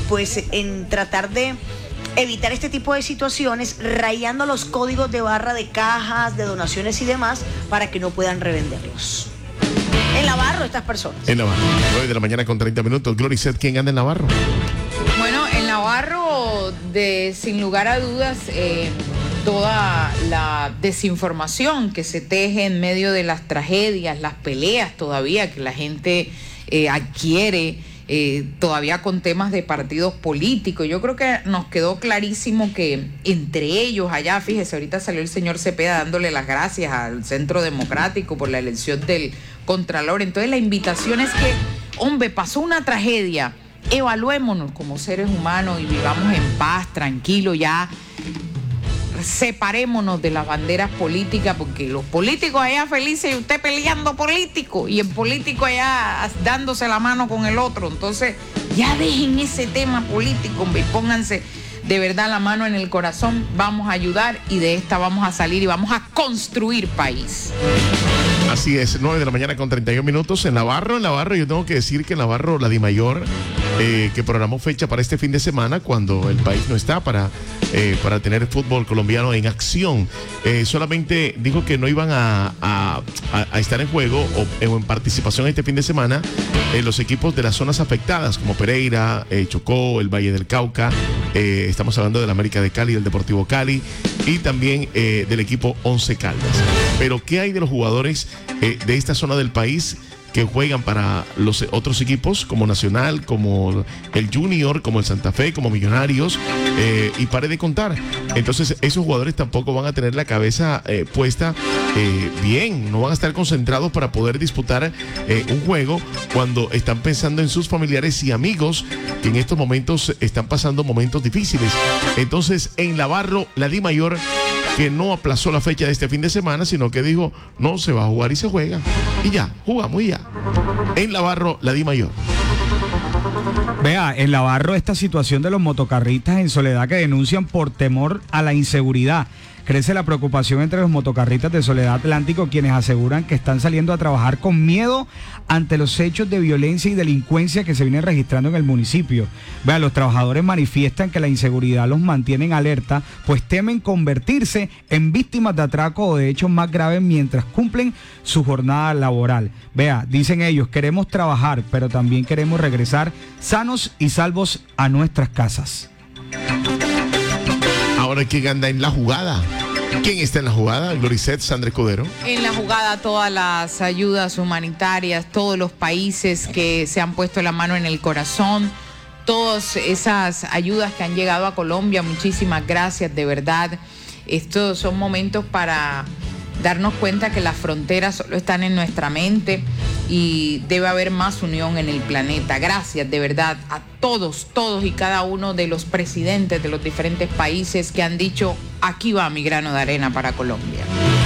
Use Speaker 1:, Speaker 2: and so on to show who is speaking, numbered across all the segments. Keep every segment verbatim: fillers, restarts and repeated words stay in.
Speaker 1: pues en tratar de evitar este tipo de situaciones, rayando los códigos de barra de cajas, de donaciones y demás, para que no puedan revenderlos. En Navarro, estas personas.
Speaker 2: En Navarro, nueve de la mañana con treinta minutos. Gloricet, ¿quién anda en Navarro?
Speaker 3: Bueno, en Navarro, de, sin lugar a dudas, eh, toda la desinformación que se teje en medio de las tragedias, las peleas todavía que la gente eh, adquiere, eh, todavía con temas de partidos políticos. Yo creo que nos quedó clarísimo que entre ellos allá, fíjese, ahorita salió el señor Cepeda dándole las gracias al Centro Democrático por la elección del Contralor. Entonces la invitación es que, hombre, pasó una tragedia, evaluémonos como seres humanos y vivamos en paz, tranquilo, ya separémonos de las banderas políticas, porque los políticos allá felices y usted peleando político y el político allá dándose la mano con el otro. Entonces ya dejen ese tema político, hombre, y pónganse de verdad la mano en el corazón. Vamos a ayudar y de esta vamos a salir y vamos a construir país.
Speaker 2: Así es, nueve de la mañana con treinta y un minutos. En Navarro, en Navarro, yo tengo que decir que en Navarro, la Dimayor, eh, que programó fecha para este fin de semana, cuando el país no está para, eh, para tener fútbol colombiano en acción. Eh, solamente dijo que no iban a, a, a estar en juego o, o en participación este fin de semana eh, los equipos de las zonas afectadas, como Pereira, eh, Chocó, el Valle del Cauca. Eh, estamos hablando del América de Cali, del Deportivo Cali y también eh, del equipo Once Caldas. Pero ¿qué hay de los jugadores eh, de esta zona del país que juegan para los otros equipos como Nacional, como el Junior, como el Santa Fe, como Millonarios, eh, y pare de contar? Entonces esos jugadores tampoco van a tener la cabeza eh, puesta eh, bien, no van a estar concentrados para poder disputar eh, un juego cuando están pensando en sus familiares y amigos que en estos momentos están pasando momentos difíciles. Entonces en Navarro, la Dimayor, que no aplazó la fecha de este fin de semana, sino que dijo, no, se va a jugar y se juega. Y ya, jugamos y ya. En Navarro, la Dimayor.
Speaker 4: Vea, en Navarro esta situación de los motocarristas en Soledad que denuncian por temor a la inseguridad. Crece la preocupación entre los motocarristas de Soledad Atlántico, quienes aseguran que están saliendo a trabajar con miedo ante los hechos de violencia y delincuencia que se vienen registrando en el municipio. Vea, los trabajadores manifiestan que la inseguridad los mantiene en alerta, pues temen convertirse en víctimas de atraco o de hechos más graves mientras cumplen su jornada laboral. Vea, dicen ellos, queremos trabajar, pero también queremos regresar sanos y salvos a nuestras casas.
Speaker 2: Ahora, ¿quién anda en la jugada? ¿Quién está en la jugada? Gloricet, Sandra Escudero.
Speaker 3: En la jugada todas las ayudas humanitarias, todos los países que se han puesto la mano en el corazón, todas esas ayudas que han llegado a Colombia, muchísimas gracias, de verdad. Estos son momentos para darnos cuenta que las fronteras solo están en nuestra mente y debe haber más unión en el planeta. Gracias de verdad a todos, todos y cada uno de los presidentes de los diferentes países que han dicho, aquí va mi grano de arena para Colombia.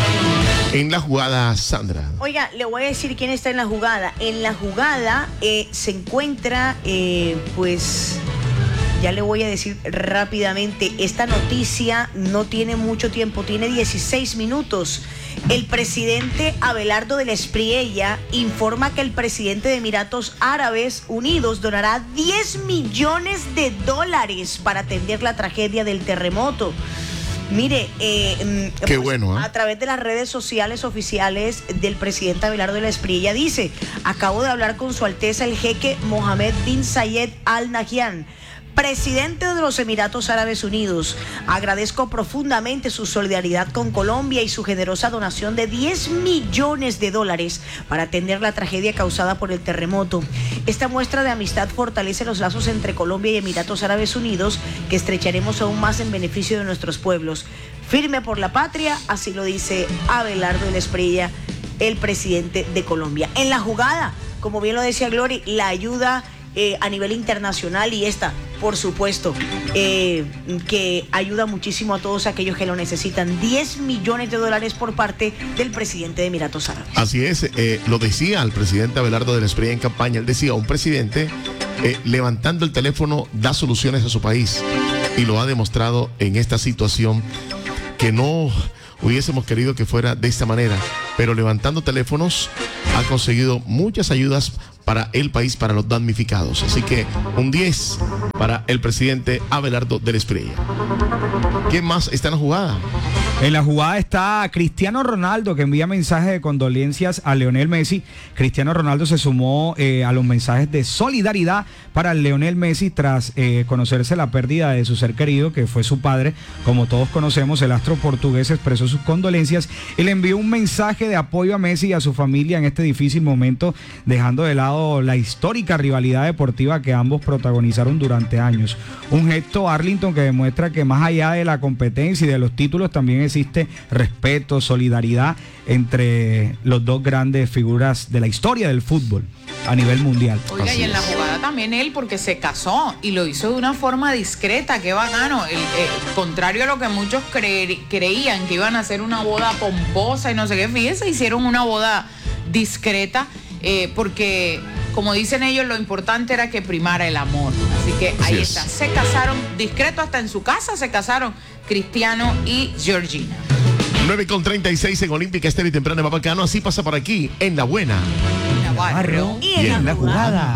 Speaker 2: En la jugada, Sandra.
Speaker 1: Oiga, le voy a decir quién está en la jugada. En la jugada eh, se encuentra, eh, pues... Ya le voy a decir rápidamente, esta noticia no tiene mucho tiempo, tiene dieciséis minutos. El presidente Abelardo de la Espriella informa que el presidente de Emiratos Árabes Unidos donará diez millones de dólares para atender la tragedia del terremoto. Mire, eh,
Speaker 2: Qué
Speaker 1: pues,
Speaker 2: bueno, ¿eh?
Speaker 1: a través de las redes sociales oficiales del presidente Abelardo de la Espriella dice, acabo de hablar con su Alteza el jeque Mohammed bin Zayed Al Nahyan, presidente de los Emiratos Árabes Unidos. Agradezco profundamente su solidaridad con Colombia y su generosa donación de diez millones de dólares para atender la tragedia causada por el terremoto. Esta muestra de amistad fortalece los lazos entre Colombia y Emiratos Árabes Unidos, que estrecharemos aún más en beneficio de nuestros pueblos. Firme por la patria, así lo dice Abelardo de la Espriella, el presidente de Colombia. En la jugada, como bien lo decía Glory, la ayuda Eh, a nivel internacional y esta, por supuesto, eh, que ayuda muchísimo a todos aquellos que lo necesitan. diez millones de dólares por parte del presidente de Emiratos Árabes.
Speaker 2: Así es, eh, lo decía el presidente Abelardo de la Espriella en campaña. Él decía, un presidente eh, levantando el teléfono da soluciones a su país, y lo ha demostrado en esta situación que no hubiésemos querido que fuera de esta manera, pero levantando teléfonos ha conseguido muchas ayudas para el país, para los damnificados. Así que un diez para el presidente Abelardo del Espriella. ¿Quién más está en la jugada?
Speaker 4: En la jugada está Cristiano Ronaldo, que envía mensajes de condolencias a Lionel Messi. Cristiano Ronaldo se sumó eh, a los mensajes de solidaridad para Lionel Messi tras eh, conocerse la pérdida de su ser querido, que fue su padre. Como todos conocemos, el astro portugués expresó sus condolencias y le envió un mensaje de apoyo a Messi y a su familia en este difícil momento, dejando de lado la histórica rivalidad deportiva que ambos protagonizaron durante años. Un gesto, Arlington, que demuestra que más allá de la competencia y de los títulos también existe respeto, solidaridad entre los dos grandes figuras de la historia del fútbol a nivel mundial.
Speaker 3: Oiga,
Speaker 2: Así
Speaker 3: y en
Speaker 2: es.
Speaker 3: la jugada también él, porque se casó y lo hizo de una forma discreta, qué bacano. El, eh, contrario a lo que muchos cre- creían que iban a hacer una boda pomposa y no sé qué, fíjense, hicieron una boda discreta, eh, porque como dicen ellos, lo importante era que primara el amor. Así que
Speaker 2: Así
Speaker 3: ahí
Speaker 2: es.
Speaker 3: está, se casaron discreto, hasta en su casa se casaron Cristiano y Georgina.
Speaker 2: nueve con treinta y seis en Olímpica Estéreo y Temprana Mapacano. Así pasa por aquí, en La Buena.
Speaker 3: Navarro.
Speaker 1: Y en la jugada.